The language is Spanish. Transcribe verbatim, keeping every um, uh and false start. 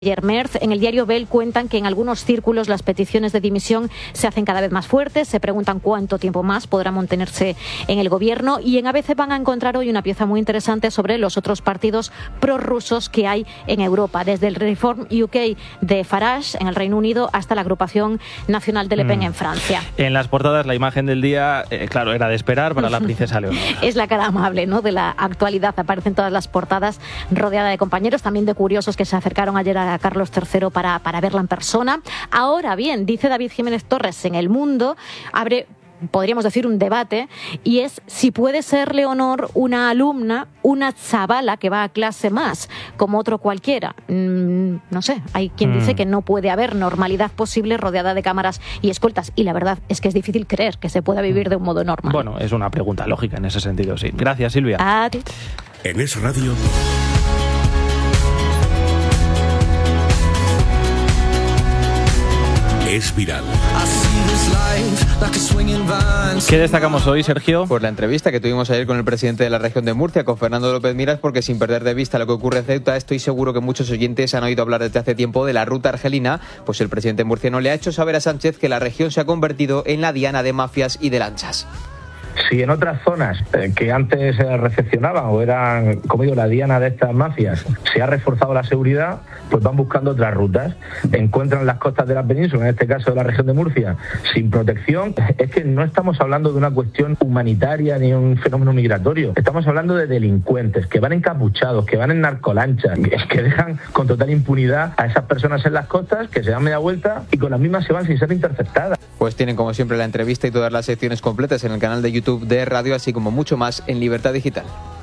Merz. En el diario Bell cuentan que en algunos círculos las peticiones de dimisión se hacen cada vez más fuertes, se preguntan cuánto tiempo más podrá mantenerse en el gobierno, y en A B C van a encontrar hoy una pieza muy interesante sobre los otros partidos prorrusos que hay en Europa, desde el Reform U K de Farage en el Reino Unido hasta la agrupación nacional de Le Pen mm. en Francia. En las portadas la imagen del día, eh, claro, era de esperar para la princesa Leonor. Es la cara amable, ¿no?, de la actualidad. Aparecen todas las portadas rodeada de compañeros, también de curiosos que se acercaron ayer a a Carlos tercero para, para verla en persona. Ahora bien, dice David Jiménez Torres, en El Mundo abre, podríamos decir, un debate, y es si puede ser Leonor una alumna, una chavala que va a clase más, como otro cualquiera. Mm, no sé, hay quien mm. dice que no puede haber normalidad posible rodeada de cámaras y escoltas, y la verdad es que es difícil creer que se pueda vivir de un modo normal. Bueno, es una pregunta lógica en ese sentido, sí. Gracias, Silvia. A ti. En Es Radio... Es viral. ¿Qué destacamos hoy, Sergio? Pues la entrevista que tuvimos ayer con el presidente de la región de Murcia, con Fernando López Miras, porque sin perder de vista lo que ocurre en Ceuta, estoy seguro que muchos oyentes han oído hablar desde hace tiempo de la ruta argelina. Pues el presidente murciano le ha hecho saber a Sánchez que la región se ha convertido en la diana de mafias y de lanchas. Si en otras zonas eh, que antes se recepcionaban o eran, como digo, la diana de estas mafias, se ha reforzado la seguridad, pues van buscando otras rutas. Encuentran las costas de la península, en este caso de la región de Murcia, sin protección. Es que no estamos hablando de una cuestión humanitaria ni un fenómeno migratorio. Estamos hablando de delincuentes que van encapuchados, que van en narcolanchas, que dejan con total impunidad a esas personas en las costas, que se dan media vuelta y con las mismas se van sin ser interceptadas. Pues tienen, como siempre, la entrevista y todas las secciones completas en el canal de YouTube de Radio, así como mucho más en Libertad Digital.